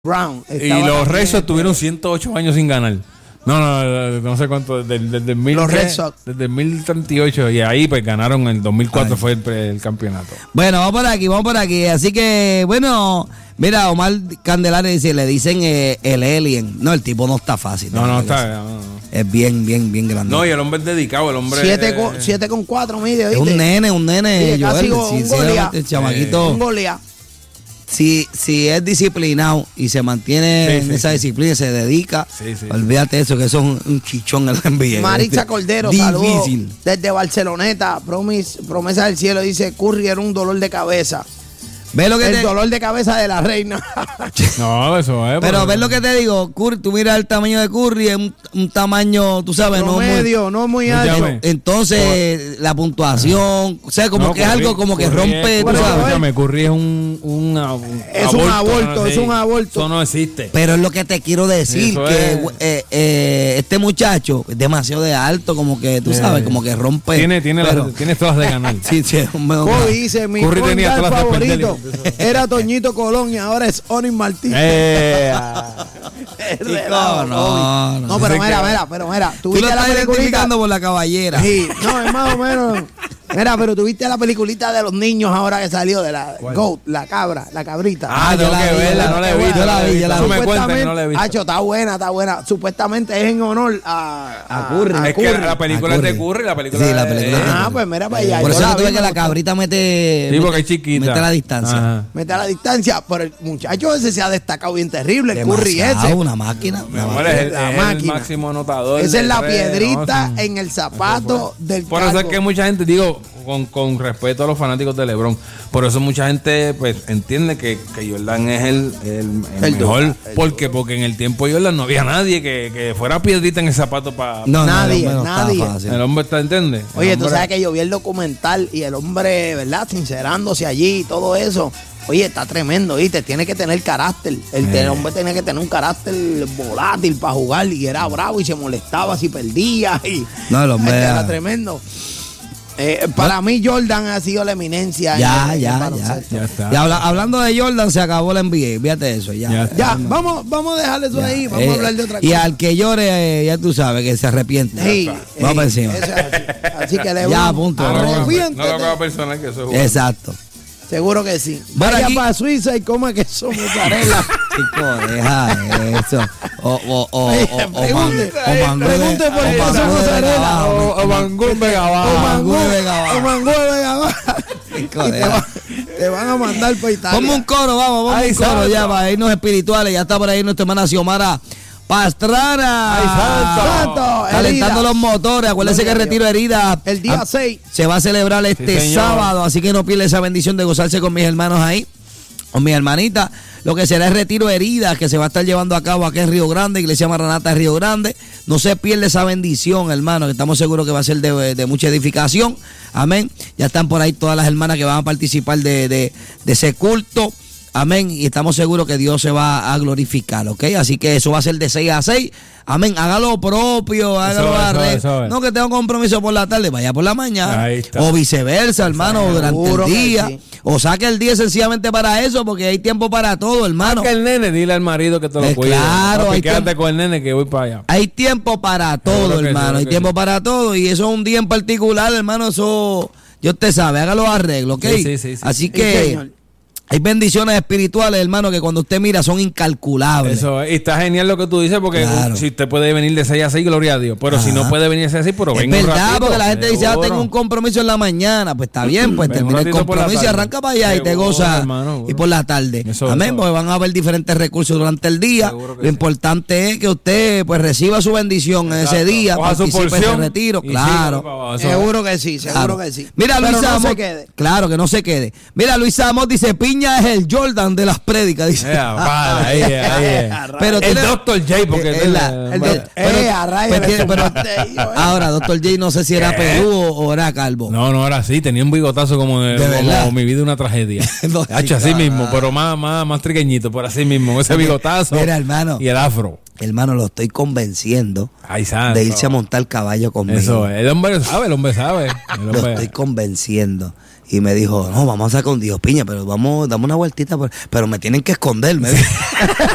Brown. Y los Red Sox tuvieron 108 años sin ganar. No sé cuánto, desde los Red Sox. Desde el 1038 y ahí pues ganaron, en el 2004 fue el campeonato. Bueno, vamos por aquí. Así que, bueno, mira, Omar Candelaria dice, le dicen el alien. No, el tipo no está fácil. No está. Es bien grande. No, y el hombre es dedicado, el hombre... 7,4 mide, ¿viste? Es un nene. Sí, casi un Goliat. El chamaquito. Un Goliat. Si es disciplinado y se mantiene en esa disciplina y se dedica, olvídate eso, que eso es un chichón en la NBA. Maritza Cordero, saludos desde Barceloneta, promesa del cielo, dice, Curry era un dolor de cabeza. ¿Ves lo que el dolor de cabeza de la reina. No, eso es. Pero ves lo que te digo, Curry, tú miras el tamaño de Curry, es un tamaño, tú sabes, no muy alto. Entonces, la puntuación, o sea, como que es algo como que rompe, tú sabes. Curry es un aborto. Eso no existe. Pero es lo que te quiero decir, que este muchacho es demasiado de alto, como que, tú sabes, como que rompe. Tiene todas de ganar. Sí, Kobe dice, mi favorito era Toñito Colón y ahora es Onis Martínez. No, pero mira. Tú lo estás identificando por la caballera. Sí, no, es más o menos. Mira, pero tuviste la peliculita de los niños ahora que salió de la Goat, la cabrita. Tengo que verla, no la he visto. No me cuentes que no la he visto. Está buena. Supuestamente es en honor a Curry. Es que la película es de Curry, la película la película. Pues mira para allá. Por eso tú ves que la cabrita mete. Sí, porque es chiquita. Mete a la distancia. Ajá. Mete a la distancia. Pero el muchacho ese se ha destacado bien terrible, el Curry ese. Una máquina. Es el máximo anotador. Esa es la piedrita en el zapato del Por eso es que mucha gente, digo, con respeto a los fanáticos de LeBron, por eso mucha gente pues entiende que Jordan es el mejor. Porque en el tiempo de Jordan no había nadie que fuera piedrita en el zapato para... Nadie. El hombre está, ¿entiendes? Oye, tú sabes que yo vi el documental y el hombre, ¿verdad? Sincerándose allí y todo eso. Oye, está tremendo, ¿viste? Tiene que tener carácter. El hombre tenía que tener un carácter volátil para jugar y era bravo y se molestaba si perdía. No, el hombre era tremendo. Para mí Jordan ha sido la eminencia. Ya está. Y hablando de Jordan, se acabó la NBA. Fíjate eso, ya. Vamos a dejar eso ahí. Vamos a hablar de otra cosa. Y al que llore, ya tú sabes, que se arrepiente. Vamos para encima. Así que le ya, punto. No lo haga personal, que eso es exacto. Seguro que sí. Vaya para Suiza y coma queso mozzarella. Chico, deja eso. Pregunte por queso mozzarella. O mangú de Vega Baja. Te van a mandar para Italia. Vamos un coro, vamos un coro ya para irnos espirituales. Ya está por ahí nuestra hermana Xiomara Pastrana. Santo. Calentando los motores. Acuérdense que el retiro de heridas el día 6 se va a celebrar este sábado. Así que no pierda esa bendición de gozarse con mis hermanos ahí, con mis hermanitas. Lo que será el retiro de heridas que se va a estar llevando a cabo aquí en Río Grande, Iglesia Maranata de Río Grande. No se pierda esa bendición, hermano, que estamos seguros que va a ser de mucha edificación. Amén. Ya están por ahí todas las hermanas que van a participar de ese culto. Amén, y estamos seguros que Dios se va a glorificar, ¿ok? Así que eso va a ser de 6 a 6. Amén, hágalo propio, hágalo a red. No que tenga un compromiso por la tarde, vaya por la mañana. O viceversa, hermano, o durante el día. Sí. O saque el día sencillamente para eso, porque hay tiempo para todo, hermano. Saque el nene, dile al marido que te lo cuide. Claro, quédate con el nene que voy para allá. Hay tiempo para todo, hermano. Hay tiempo para todo. Y eso es un día en particular, hermano. Eso, Dios te sabe, hágalo arreglo, ¿ok? Sí. Así que hay bendiciones espirituales, hermano, que cuando usted mira son incalculables. Eso, y está genial lo que tú dices, porque si usted puede venir de 6 a 6, gloria a Dios. Pero si no puede venir de 6 a 6, pero venga un ratito. Es verdad, porque la gente dice, tengo un compromiso en la mañana. Pues está bien, pues termina el compromiso y arranca para allá y te goza, hermano, y por la tarde. Amén, porque van a haber diferentes recursos durante el día. Lo importante es que usted pues reciba su bendición en ese día, participe en ese retiro. Claro. Seguro que sí. Mira, Luis Amos, claro, que no se quede. Mira, Luis Amos dice, Piña es el Jordan de las prédicas, dice. Pero el Dr. J, porque ahora Dr. J no sé si era peludo o era calvo. No era así, tenía un bigotazo como mi vida una tragedia. Así mismo, pero más triqueñito, por así mismo, ese bigotazo. Mira, hermano, y el afro. Hermano, lo estoy convenciendo de irse a montar caballo conmigo. Eso, el hombre sabe. Lo estoy convenciendo. Y me dijo, no, vamos a sacar con Dios, Piña, pero dame una vueltita, pero me tienen que esconder, me dijo.